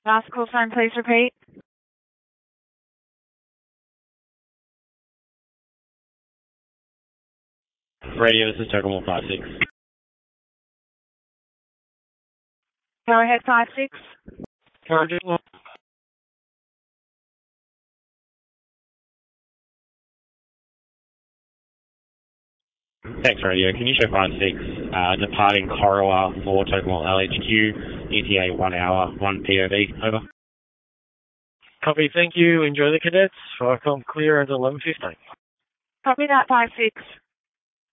Last call sign, please repeat. Radio, this is Tokyo 56. Go ahead, 56. Roger. Thanks, Radio. Can you show 56, departing Corowa for Tokyo LHQ, ETA 1 hour, 1 POV, over. Copy, thank you. Enjoy the cadets. Flycom clear at 11:15. Copy that, 56.